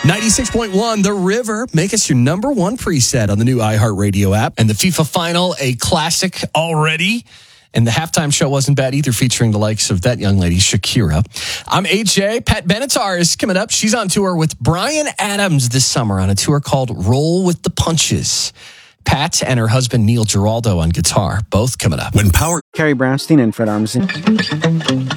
96.1 The River. Make us your number one preset on the new iHeartRadio app. And the FIFA final, a classic already. And the halftime show wasn't bad either, featuring the likes of that young lady, Shakira. I'm AJ. Pat Benatar is coming up. She's on tour with Bryan Adams this summer on a tour called Roll with the Punches. Pat and her husband, Neil Giraldo, on guitar, both coming up. Carrie Brownstein and Fred Armisen.